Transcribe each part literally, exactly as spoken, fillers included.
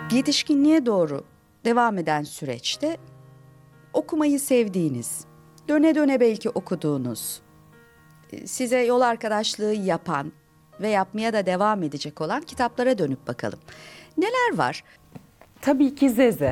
Yetişkinliğe doğru devam eden süreçte okumayı sevdiğiniz, döne döne belki okuduğunuz, size yol arkadaşlığı yapan ve yapmaya da devam edecek olan kitaplara dönüp bakalım. Neler var? Tabii ki Zeze.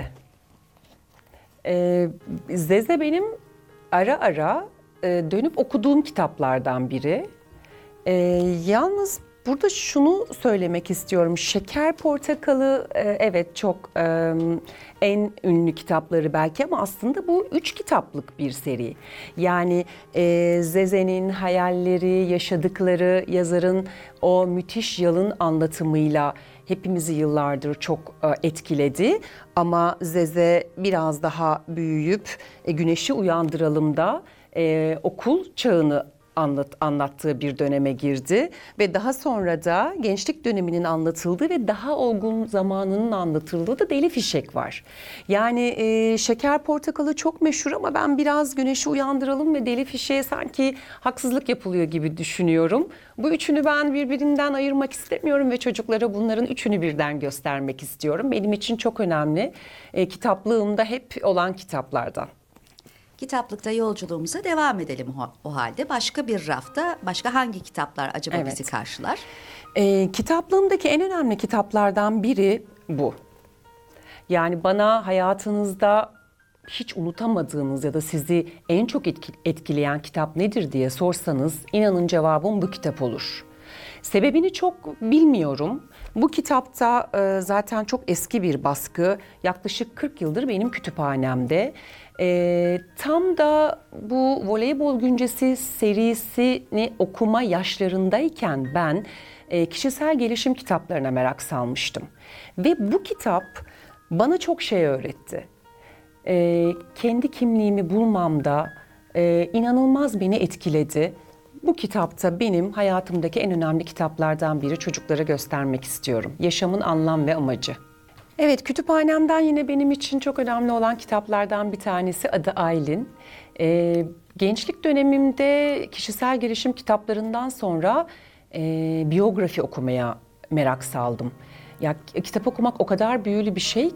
Ee, Zeze benim ara ara e, dönüp okuduğum kitaplardan biri. Ee, yalnız burada şunu söylemek istiyorum. Şeker Portakalı e, evet çok e, en ünlü kitapları belki ama aslında bu üç kitaplık bir seri. Yani e, Zeze'nin hayalleri, yaşadıkları, yazarın o müthiş yalın anlatımıyla hepimizi yıllardır çok e, etkiledi. Ama Zeze biraz daha büyüyüp e, Güneşi Uyandıralım da e, okul çağını anlat, anlattığı bir döneme girdi ve daha sonra da gençlik döneminin anlatıldığı ve daha olgun zamanının anlatıldığı da Deli Fişek var. Yani e, Şeker Portakalı çok meşhur ama ben biraz Güneşi Uyandıralım ve Deli Fişek'e sanki haksızlık yapılıyor gibi düşünüyorum. Bu üçünü ben birbirinden ayırmak istemiyorum ve çocuklara bunların üçünü birden göstermek istiyorum. Benim için çok önemli. E, kitaplığımda hep olan kitaplardan. Kitaplıkta yolculuğumuza devam edelim o, o halde. Başka bir rafta başka hangi kitaplar acaba Evet. bizi karşılar? E, kitaplığımdaki en önemli kitaplardan biri bu. Yani bana hayatınızda hiç unutamadığınız ya da sizi en çok etki, etkileyen kitap nedir diye sorsanız inanın cevabım bu kitap olur. Sebebini çok bilmiyorum. Bu kitapta e, zaten çok eski bir baskı. Yaklaşık kırk yıldır benim kütüphanemde. E, tam da bu Voleybol Güncesi serisini okuma yaşlarındayken ben e, kişisel gelişim kitaplarına merak salmıştım. Ve bu kitap bana çok şey öğretti. E, kendi kimliğimi bulmamda e, inanılmaz beni etkiledi. Bu kitapta benim hayatımdaki en önemli kitaplardan biri, çocuklara göstermek istiyorum. Yaşamın anlam ve amacı. Evet, kütüphanemden yine benim için çok önemli olan kitaplardan bir tanesi adı Aylin. Ee, gençlik dönemimde kişisel gelişim kitaplarından sonra e, biyografi okumaya merak saldım. Ya kitap okumak o kadar büyülü bir şey